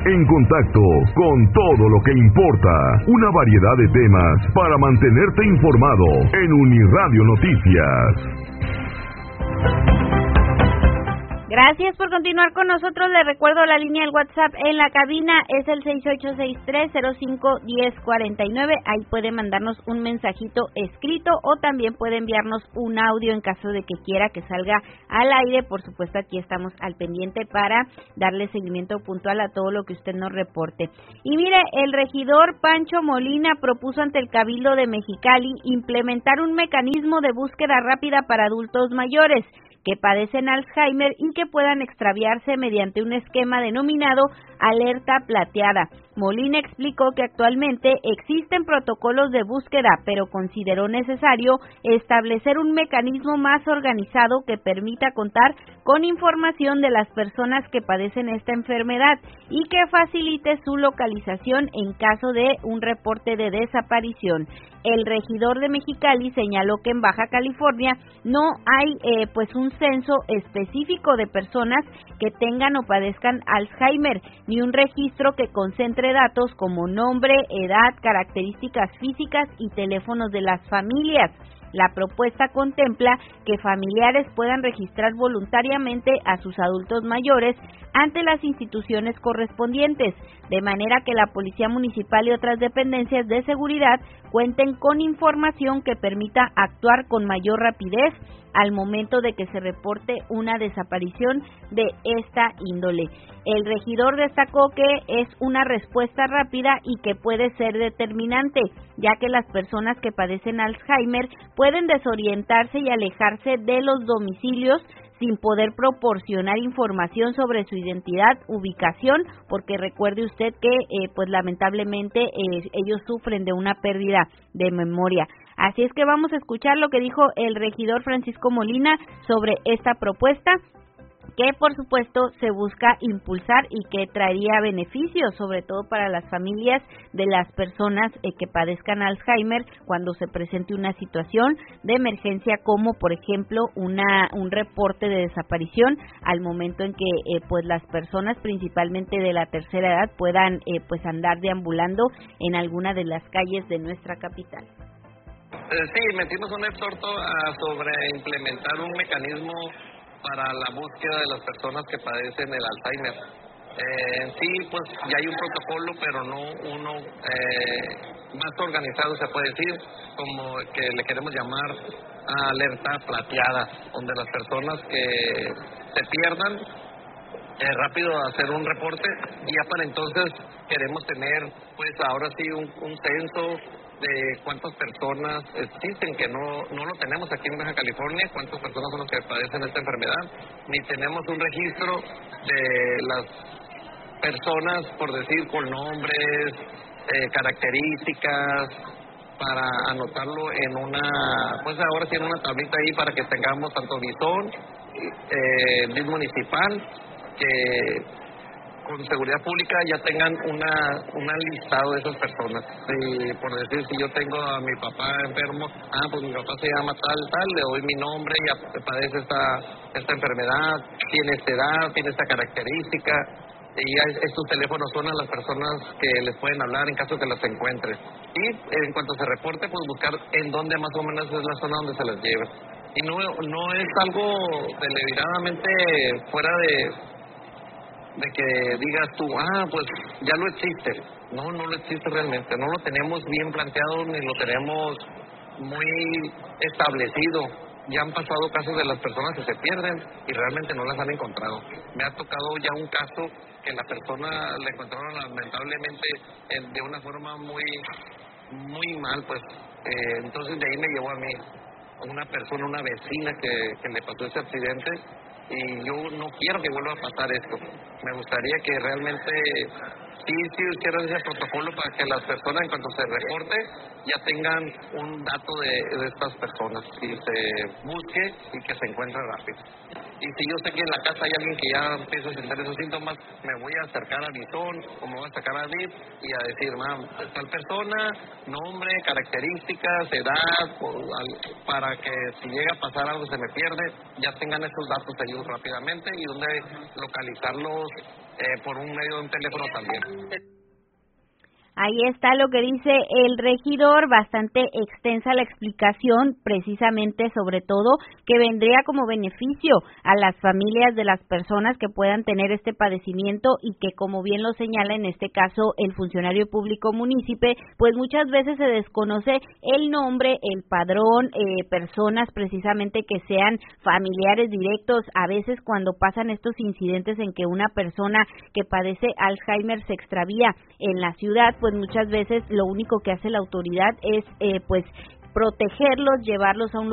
En contacto con todo lo que importa. Una variedad de temas para mantenerte informado en Uniradio Noticias. Gracias por continuar con nosotros. Les recuerdo la línea del WhatsApp en la cabina es el 6863051049. Ahí puede mandarnos un mensajito escrito o también puede enviarnos un audio en caso de que quiera que salga al aire. Por supuesto, aquí estamos al pendiente para darle seguimiento puntual a todo lo que usted nos reporte. Y mire, el regidor Pancho Molina propuso ante el Cabildo de Mexicali implementar un mecanismo de búsqueda rápida para adultos mayores que padecen Alzheimer y que puedan extraviarse mediante un esquema denominado alerta plateada. Molina explicó que actualmente existen protocolos de búsqueda, pero consideró necesario establecer un mecanismo más organizado que permita contar con información de las personas que padecen esta enfermedad y que facilite su localización en caso de un reporte de desaparición. El regidor de Mexicali señaló que en Baja California no hay un censo específico de personas que tengan o padezcan Alzheimer, ni un registro que concentre datos como nombre, edad, características físicas y teléfonos de las familias. La propuesta contempla que familiares puedan registrar voluntariamente a sus adultos mayores ante las instituciones correspondientes, de manera que la Policía Municipal y otras dependencias de seguridad cuenten con información que permita actuar con mayor rapidez al momento de que se reporte una desaparición de esta índole. El regidor destacó que es una respuesta rápida y que puede ser determinante, ya que las personas que padecen Alzheimer pueden desorientarse y alejarse de los domicilios sin poder proporcionar información sobre su identidad, ubicación, porque recuerde usted que lamentablemente ellos sufren de una pérdida de memoria. Así es que vamos a escuchar lo que dijo el regidor Francisco Molina sobre esta propuesta, que por supuesto se busca impulsar y que traería beneficios, sobre todo para las familias de las personas que padezcan Alzheimer cuando se presente una situación de emergencia, como por ejemplo un reporte de desaparición, al momento en que las personas principalmente de la tercera edad puedan andar deambulando en alguna de las calles de nuestra capital. Sí, metimos un exhorto sobre implementar un mecanismo para la búsqueda de las personas que padecen el Alzheimer. Sí, pues ya hay un protocolo, pero no uno más organizado, se puede decir, como que le queremos llamar alerta plateada, donde las personas que se pierdan rápido hacer un reporte, y ya para entonces queremos tener, pues ahora sí, un censo de cuántas personas existen, que no lo tenemos aquí en Baja California, cuántas personas son las que padecen esta enfermedad, ni tenemos un registro de las personas, por decir, con nombres, características, para anotarlo en pues ahora sí en una tablita ahí, para que tengamos tanto Bison, DIF municipal, que con seguridad pública ya tengan una listado de esas personas. Por decir, si yo tengo a mi papá enfermo, pues mi papá se llama tal, le doy mi nombre, ya padece esta enfermedad, tiene esta edad, tiene esta característica, y ya estos teléfonos son a las personas que les pueden hablar en caso que las encuentre. Y en cuanto se reporte, pues buscar en dónde más o menos es la zona donde se las lleve. Y no es algo deliberadamente fuera de que digas tú, pues ya lo existe. No lo existe realmente. No lo tenemos bien planteado ni lo tenemos muy establecido. Ya han pasado casos de las personas que se pierden y realmente no las han encontrado. Me ha tocado ya un caso que la persona la encontraron lamentablemente de una forma muy mal, pues. Entonces de ahí me llevó a mí una persona, una vecina que le pasó ese accidente, y yo no quiero que vuelva a pasar esto. Me gustaría que realmente sí hicieran ese protocolo para que las personas, en cuanto se reporte, ya tengan un dato de estas personas y se busque y que se encuentre rápido. Y si yo sé que en la casa hay alguien que ya empieza a sentir esos síntomas, me voy a acercar a Bison o me voy a acercar a DIF y a decir, tal persona, nombre, características, edad, para que si llega a pasar algo, se me pierde, ya tengan esos datos ellos rápidamente y donde localizarlos por un medio de un teléfono también. Ahí está lo que dice el regidor, bastante extensa la explicación, precisamente sobre todo que vendría como beneficio a las familias de las personas que puedan tener este padecimiento y que, como bien lo señala en este caso el funcionario público munícipe, pues muchas veces se desconoce el nombre, el padrón, personas precisamente que sean familiares directos. A veces cuando pasan estos incidentes en que una persona que padece Alzheimer se extravía en la ciudad, pues muchas veces lo único que hace la autoridad es pues protegerlos, llevarlos a un